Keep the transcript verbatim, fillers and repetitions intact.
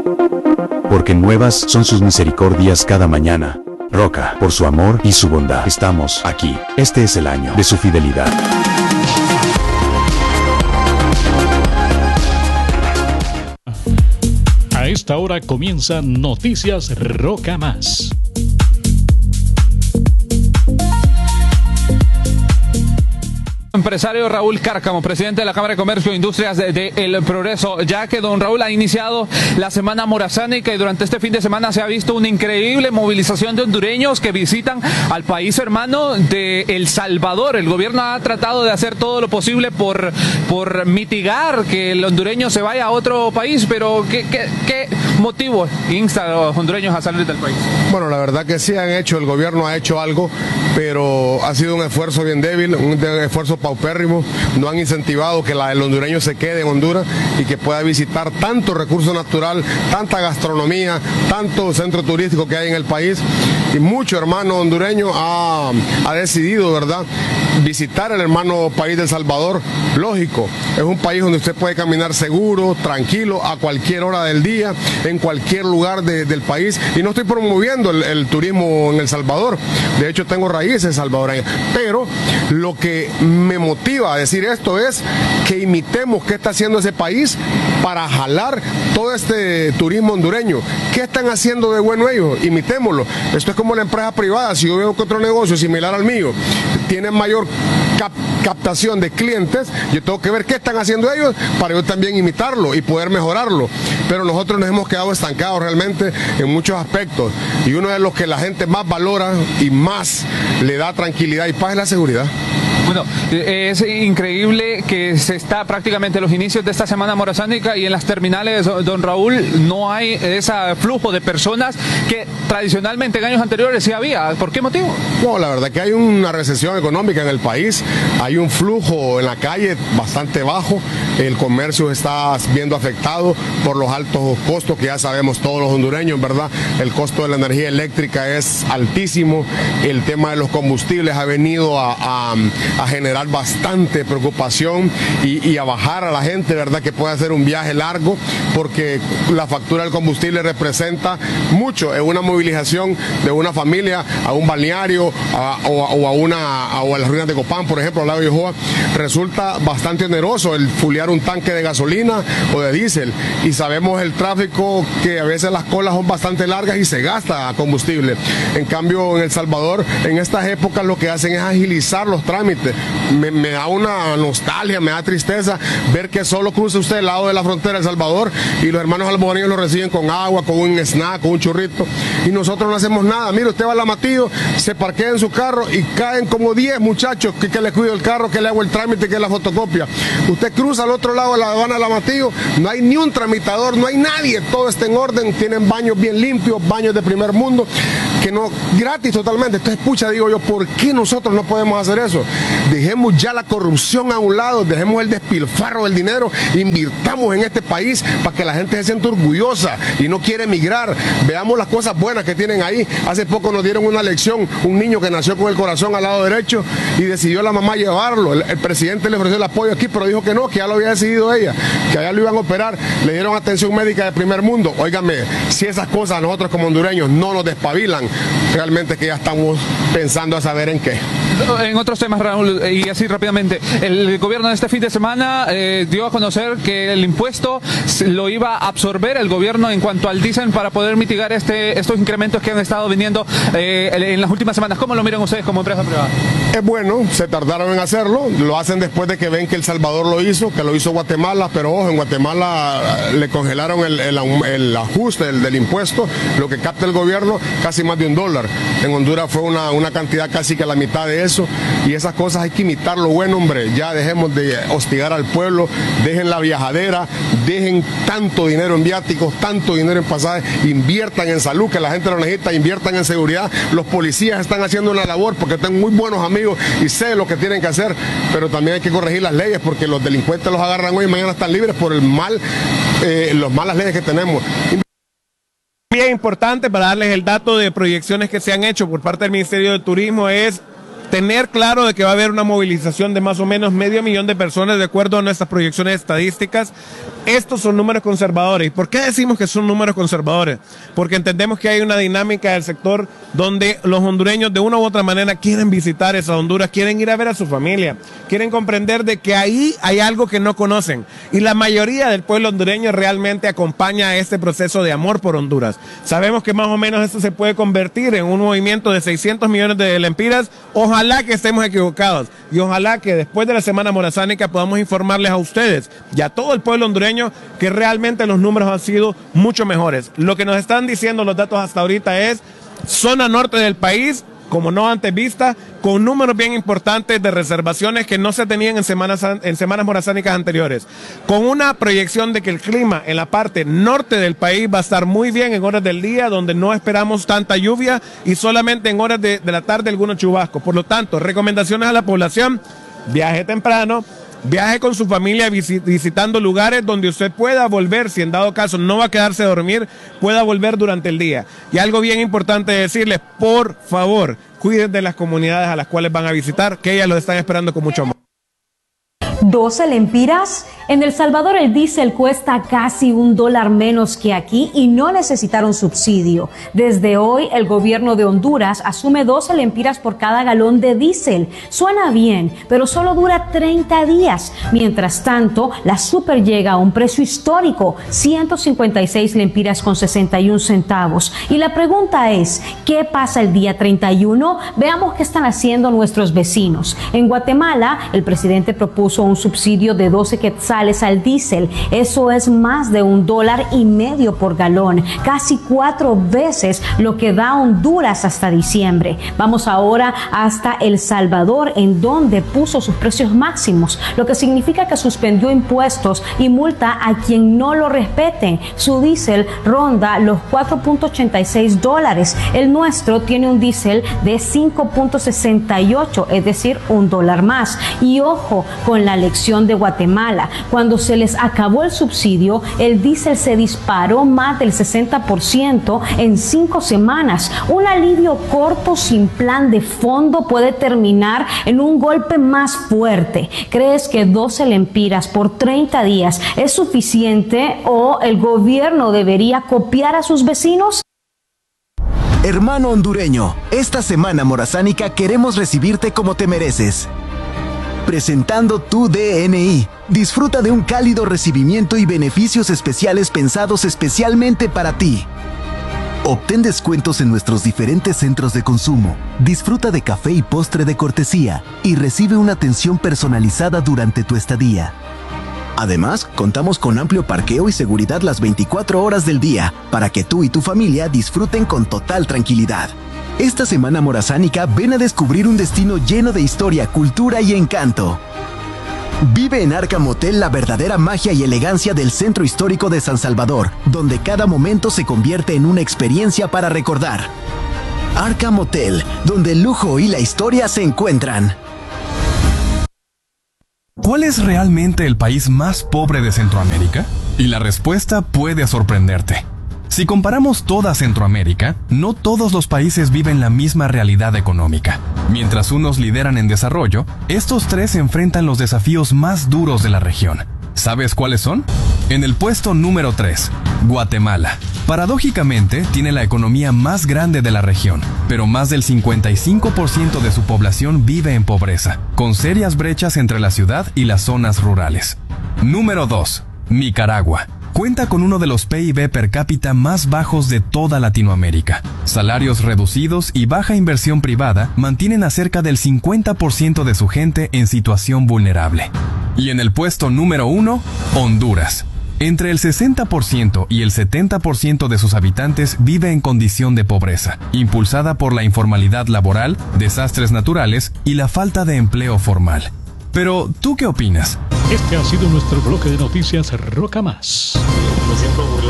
Porque nuevas son sus misericordias cada mañana. Roca, por su amor y su bondad, estamos aquí. Este es el año de su fidelidad. A esta hora comienzan Noticias Roca Más. Empresario Raúl Cárcamo, presidente de la Cámara de Comercio e Industrias de, de El Progreso, ya que don Raúl ha iniciado la Semana Morazánica y durante este fin de semana se ha visto una increíble movilización de hondureños que visitan al país hermano de El Salvador. El gobierno ha tratado de hacer todo lo posible por, por mitigar que el hondureño se vaya a otro país, pero ¿qué, qué, qué motivo insta a los hondureños a salir del país? Bueno, la verdad que sí han hecho, el gobierno ha hecho algo, pero ha sido un esfuerzo bien débil, un esfuerzo paupérrimo. No han incentivado que la, el hondureño se quede en Honduras y que pueda visitar tanto recurso natural, tanta gastronomía, tanto centro turístico que hay en el país. Y mucho hermano hondureño ha, ha decidido, ¿verdad?, visitar el hermano país de El Salvador. Lógico, es un país donde usted puede caminar seguro, tranquilo, a cualquier hora del día, en cualquier lugar de, del país. Y no estoy promoviendo el, el turismo en El Salvador. De hecho, tengo raíces salvadoreñas. Pero lo que me motiva a decir esto es que imitemos qué está haciendo ese país para jalar todo este turismo hondureño. ¿Qué están haciendo de bueno ellos? Imitémoslo. Esto es como la empresa privada. Si yo veo que otro negocio similar al mío tiene mayor cap captación de clientes, yo tengo que ver qué están haciendo ellos para yo también imitarlo y poder mejorarlo. Pero nosotros nos hemos quedado estancados realmente en muchos aspectos. Y uno de los que la gente más valora y más le da tranquilidad y paz es la seguridad. Bueno, es increíble que se está prácticamente a los inicios de esta Semana Morazánica y en las terminales, don Raúl, no hay ese flujo de personas que tradicionalmente en años anteriores sí había. ¿Por qué motivo? No, la verdad que hay una recesión económica en el país, hay un flujo en la calle bastante bajo, el comercio está viendo afectado por los altos costos que ya sabemos todos los hondureños, ¿verdad? El costo de la energía eléctrica es altísimo, el tema de los combustibles ha venido a... a a generar bastante preocupación y, y a bajar a la gente, ¿verdad?, que puede hacer un viaje largo, porque la factura del combustible representa mucho en una movilización de una familia a un balneario a, o, o, a una, a, o a las ruinas de Copán, por ejemplo, al lado de Yohoa. Resulta bastante oneroso el fulear un tanque de gasolina o de diésel, y sabemos el tráfico que a veces las colas son bastante largas y se gasta combustible. En cambio, en El Salvador, en estas épocas lo que hacen es agilizar los trámites. Me, me da una nostalgia, me da tristeza ver que solo cruza usted el lado de la frontera de El Salvador y los hermanos salvadoreños lo reciben con agua, con un snack, con un churrito, y nosotros no hacemos nada. Mire, usted va al Amatillo, se parquea en su carro y caen como diez muchachos que, que le cuido el carro, que le hago el trámite, que es la fotocopia. Usted cruza al otro lado de la aduana del Amatillo, no hay ni un tramitador, no hay nadie, todo está en orden, tienen baños bien limpios, baños de primer mundo, que no, gratis totalmente. Entonces, pucha, digo yo, ¿por qué nosotros no podemos hacer eso? Dejemos ya la corrupción a un lado, dejemos el despilfarro del dinero, invirtamos en este país para que la gente se sienta orgullosa y no quiere emigrar. Veamos las cosas buenas que tienen ahí. Hace poco nos dieron una lección, un niño que nació con el corazón al lado derecho y decidió la mamá llevarlo. El, el presidente le ofreció el apoyo aquí, pero dijo que no, que ya lo había decidido ella, que allá lo iban a operar. Le dieron atención médica de primer mundo. Óigame, si esas cosas a nosotros como hondureños no nos despabilan, realmente que ya estamos pensando a saber en qué. En otros temas, Raúl, y así rápidamente, el gobierno de este fin de semana eh, dio a conocer que el impuesto lo iba a absorber el gobierno en cuanto al diésel para poder mitigar este, estos incrementos que han estado viniendo eh, en las últimas semanas. ¿Cómo lo miran ustedes como empresa privada? Es bueno, se tardaron en hacerlo, lo hacen después de que ven que El Salvador lo hizo, que lo hizo Guatemala, pero ojo, en Guatemala le congelaron el, el, el ajuste del, del impuesto, lo que capta el gobierno, casi más de un dólar. En Honduras fue una, una cantidad casi que la mitad de eso, y esas cosas hay que imitar lo bueno, hombre. Ya dejemos de hostigar al pueblo, dejen la viajadera, dejen tanto dinero en viáticos, tanto dinero en pasajes, inviertan en salud, que la gente lo necesita, inviertan en seguridad. Los policías están haciendo una labor porque tengo muy buenos amigos y sé lo que tienen que hacer, pero también hay que corregir las leyes porque los delincuentes los agarran hoy y mañana están libres por el mal, eh, las malas leyes que tenemos. Bien importante para darles el dato de proyecciones que se han hecho por parte del Ministerio de Turismo es tener claro de que va a haber una movilización de más o menos medio millón de personas de acuerdo a nuestras proyecciones estadísticas estos son números conservadores. ¿Y por qué decimos que son números conservadores? Porque entendemos que hay una dinámica del sector donde los hondureños de una u otra manera quieren visitar esa Honduras, quieren ir a ver a su familia, quieren comprender de que ahí hay algo que no conocen. Y la mayoría del pueblo hondureño realmente acompaña a este proceso de amor por Honduras. Sabemos que más o menos esto se puede convertir en un movimiento de seiscientos millones de lempiras. Ojalá que estemos equivocados y ojalá que después de la Semana Morazánica podamos informarles a ustedes y a todo el pueblo hondureño que realmente los números han sido mucho mejores. Lo que nos están diciendo los datos hasta ahorita es zona norte del país, como no antes vista, con números bien importantes de reservaciones que no se tenían en semanas, en semanas morazánicas anteriores, con una proyección de que el clima en la parte norte del país va a estar muy bien en horas del día, donde no esperamos tanta lluvia y solamente en horas de, de la tarde algunos chubascos. Por lo tanto, recomendaciones a la población: viaje temprano, viaje con su familia visitando lugares donde usted pueda volver, si en dado caso no va a quedarse a dormir, pueda volver durante el día. Y algo bien importante decirles: por favor, cuiden de las comunidades a las cuales van a visitar, que ellas los están esperando con mucho amor. doce lempiras. En El Salvador el diésel cuesta casi un dólar menos que aquí y no necesitaron subsidio. Desde hoy el gobierno de Honduras asume doce lempiras por cada galón de diésel. Suena bien, pero solo dura treinta días. Mientras tanto, la super llega a un precio histórico, ciento cincuenta y seis lempiras con sesenta y un centavos. Y la pregunta es, ¿qué pasa el día treinta y uno? Veamos qué están haciendo nuestros vecinos. En Guatemala, el presidente propuso un subsidio de doce quetzales al diésel. Eso es más de un dólar y medio por galón, casi cuatro veces lo que da Honduras hasta diciembre. Vamos ahora hasta El Salvador, en donde puso sus precios máximos, lo que significa que suspendió impuestos y multa a quien no lo respete. Su diésel ronda los cuatro punto ochenta y seis dólares. El nuestro tiene un diésel de cinco punto sesenta y ocho, es decir, un dólar más. Y ojo con la lección de Guatemala. Cuando se les acabó el subsidio, el diésel se disparó más del sesenta por ciento en cinco semanas. Un alivio corto sin plan de fondo puede terminar en un golpe más fuerte. ¿Crees que doce lempiras por treinta días es suficiente o el gobierno debería copiar a sus vecinos? Hermano hondureño, esta semana morazánica queremos recibirte como te mereces. Presentando tu D N I. Disfruta de un cálido recibimiento y beneficios especiales pensados especialmente para ti. Obtén descuentos en nuestros diferentes centros de consumo. Disfruta de café y postre de cortesía y recibe una atención personalizada durante tu estadía. Además, contamos con amplio parqueo y seguridad las veinticuatro horas del día para que tú y tu familia disfruten con total tranquilidad. Esta semana morazánica ven a descubrir un destino lleno de historia, cultura y encanto. Vive en Arca Motel la verdadera magia y elegancia del centro histórico de San Salvador, donde cada momento se convierte en una experiencia para recordar. Arca Motel, donde el lujo y la historia se encuentran. ¿Cuál es realmente el país más pobre de Centroamérica? Y la respuesta puede sorprenderte. Si comparamos toda Centroamérica, no todos los países viven la misma realidad económica. Mientras unos lideran en desarrollo, estos tres enfrentan los desafíos más duros de la región. ¿Sabes cuáles son? En el puesto número tres, Guatemala. Paradójicamente, tiene la economía más grande de la región, pero más del cincuenta y cinco por ciento de su población vive en pobreza, con serias brechas entre la ciudad y las zonas rurales. Número dos, Nicaragua. Cuenta con uno de los P I B per cápita más bajos de toda Latinoamérica. Salarios reducidos y baja inversión privada mantienen a cerca del cincuenta por ciento de su gente en situación vulnerable. Y en el puesto número uno, Honduras. Entre el sesenta por ciento y el setenta por ciento de sus habitantes vive en condición de pobreza, impulsada por la informalidad laboral, desastres naturales y la falta de empleo formal. Pero, ¿tú qué opinas? Este ha sido nuestro bloque de noticias Roca Más.